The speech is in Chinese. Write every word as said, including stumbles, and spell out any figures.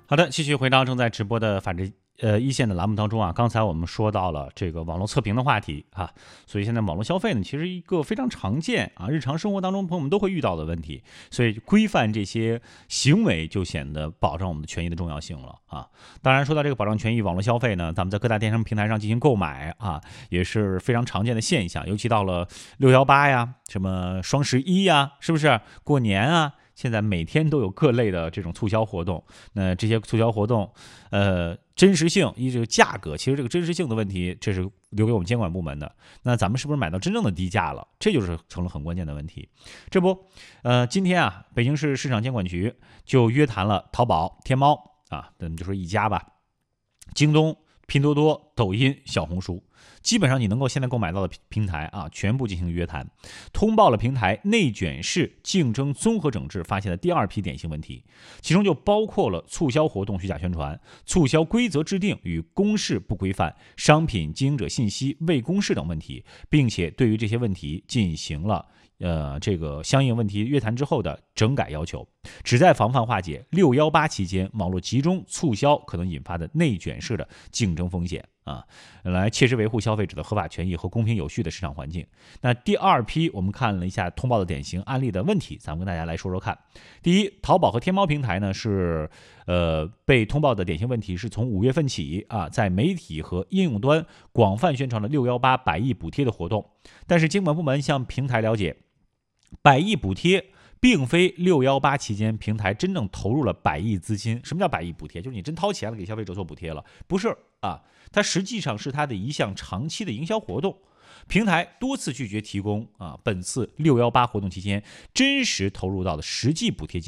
好的，继续回到正在直播的反制呃一线的栏目当中啊。刚才我们说到了这个网络测评的话题啊，所以现在网络消费呢，其实一个非常常见啊，日常生活当中朋友们都会遇到的问题，所以规范这些行为就显得保障我们的权益的重要性了啊。当然，说到这个保障权益，网络消费呢，咱们在各大电商平台上进行购买啊，也是非常常见的现象，尤其到了六幺八呀，什么双十一呀，是不是过年啊？现在每天都有各类的这种促销活动，那这些促销活动，呃，真实性以及这个价格，其实这个真实性的问题，这是留给我们监管部门的。那咱们是不是买到真正的低价了？这就是成了很关键的问题。这不，呃，今天啊，北京市市场监管局就约谈了淘宝、天猫啊，咱们就说一家吧，京东、拼多多、抖音、小红书。基本上你能够现在购买到的平台啊，全部进行约谈，通报了平台内卷式竞争综合整治发现的第二批典型问题，其中就包括了促销活动虚假宣传、促销规则制定与公示不规范、商品经营者信息未公示等问题，并且对于这些问题进行了呃这个相应问题约谈之后的整改要求，旨在防范化解六幺八期间网络集中促销可能引发的内卷式的竞争风险。啊，来切实维护消费者的合法权益和公平有序的市场环境。那第二批我们看了一下通报的典型案例的问题，咱们跟大家来说说看。第一，淘宝和天猫平台呢是呃被通报的典型问题是从五月份起啊，在媒体和应用端广泛宣传了六幺八百亿补贴的活动，但是监管部门向平台了解，百亿补贴并非六幺八期间平台真正投入了百亿资金。什么叫百亿补贴？就是你真掏钱了给消费者做补贴了，不是啊，它实际上是它的一项长期的营销活动。平台多次拒绝提供啊本次六幺八活动期间真实投入到的实际补贴金